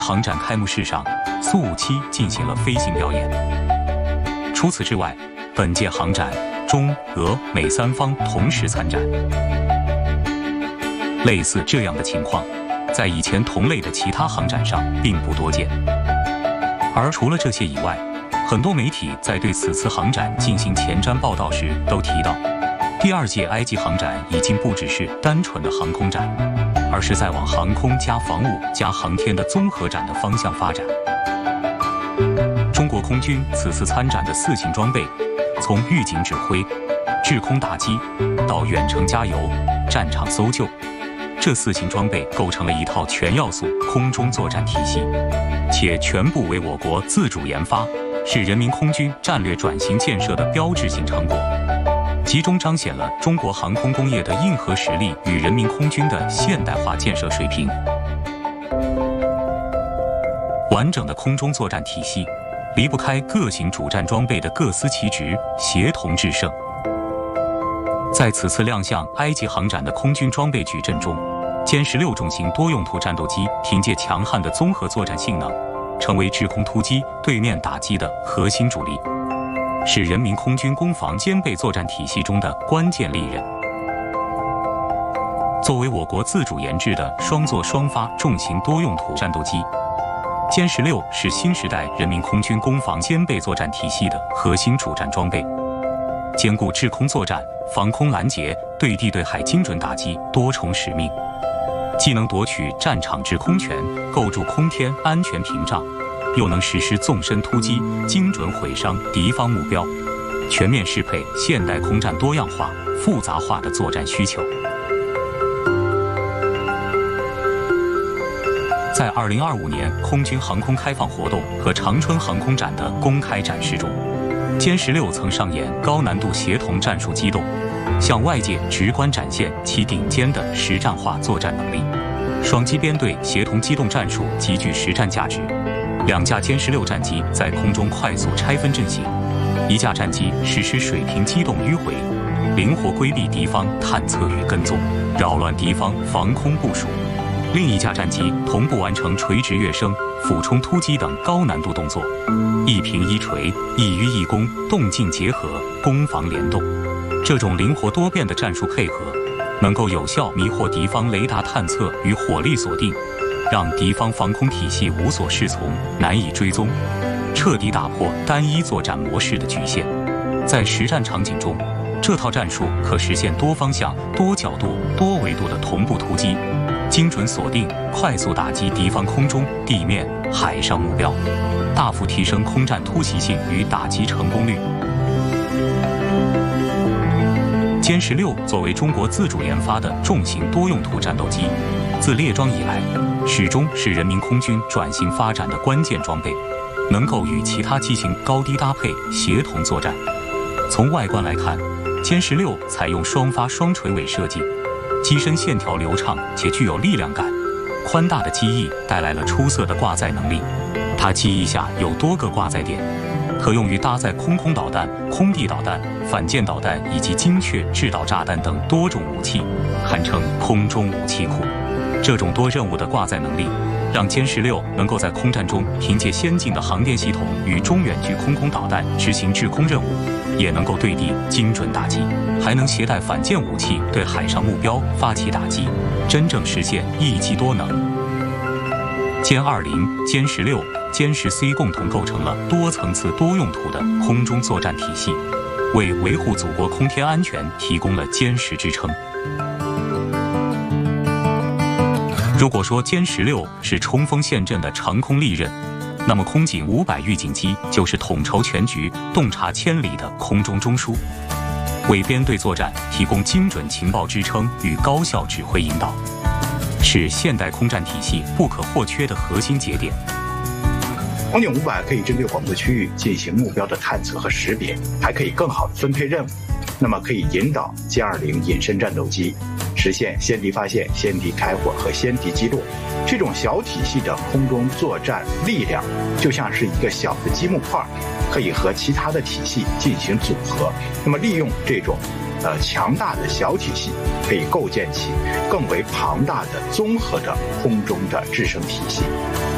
航展开幕式上，苏57进行了飞行表演。除此之外，本届航展中俄美三方同时参展。类似这样的情况，在以前同类的其他航展上并不多见。而除了这些以外，很多媒体在对此次航展进行前瞻报道时都提到，第2届埃及航展已经不只是单纯的航空展，而是在往航空加防务加航天的综合展的方向发展。中国空军此次参展的4型装备，从预警指挥、制空打击到远程加油、战场搜救，这4型装备构成了一套全要素空中作战体系，且全部为我国自主研发，是人民空军战略转型建设的标志性成果，集中彰显了中国航空工业的硬核实力与人民空军的现代化建设水平。完整的空中作战体系离不开各型主战装备的各司其职，协同制胜。在此次亮相埃及航展的空军装备矩阵中，歼16重型多用途战斗机凭借强悍的综合作战性能，成为制空突击、对面打击的核心主力，是人民空军攻防兼备作战体系中的关键利刃。作为我国自主研制的双座双发重型多用途战斗机，歼16是新时代人民空军攻防兼备作战体系的核心主战装备，兼顾制空作战、防空拦截、对地对海精准打击多重使命，既能夺取战场制空权，构筑空天安全屏障，又能实施纵深突击，精准毁伤敌方目标，全面适配现代空战多样化、复杂化的作战需求。在2025年空军航空开放活动和长春航空展的公开展示中，歼16曾上演高难度协同战术机动，向外界直观展现其顶尖的实战化作战能力。双机编队协同机动战术极具实战价值，2架歼16战机在空中快速拆分阵型，1架战机实施水平机动迂回，灵活规避敌方探测与跟踪，扰乱敌方防空部署。另1架战机同步完成垂直跃升、俯冲突击等高难度动作，一平一垂、一迂一攻，动静结合，攻防联动。这种灵活多变的战术配合，能够有效迷惑敌方雷达探测与火力锁定，让敌方防空体系无所适从，难以追踪，彻底打破单一作战模式的局限。在实战场景中，这套战术可实现多方向、多角度、多维度的同步突击，精准锁定、快速打击敌方空中、地面、海上目标，大幅提升空战突袭性与打击成功率。歼16作为中国自主研发的重型多用途战斗机，自列装以来，始终是人民空军转型发展的关键装备，能够与其他机型高低搭配、协同作战。从外观来看，歼16采用双发双垂尾设计，机身线条流畅且具有力量感，宽大的机翼带来了出色的挂载能力。它机翼下有多个挂载点，可用于搭载空导弹、空地导弹、反舰导弹以及精确制导炸弹等多种武器，堪称空中武器库。这种多任务的挂载能力，让歼16能够在空战中凭借先进的航电系统与中远距空导弹执行制空任务，也能够对地精准打击，还能携带反舰武器对海上目标发起打击，真正实现一机多能。歼20、歼16、歼10C 共同构成了多层次多用途的空中作战体系，为维护祖国空天安全提供了坚实支撑。如果说歼16是冲锋陷阵的长空利刃，那么空警500预警机就是统筹全局、洞察千里的空中中枢，为编队作战提供精准情报支撑与高效指挥引导，是现代空战体系不可或缺的核心节点。 空警500可以针对广阔区域进行目标的探测和识别，还可以更好的分配任务，那么可以引导歼20隐身战斗机实现先敌发现、先敌开火和先敌击落。这种小体系的空中作战力量，就像是一个小的积木块，可以和其他的体系进行组合。那么利用这种强大的小体系，可以构建起更为庞大的综合的空中的制胜体系。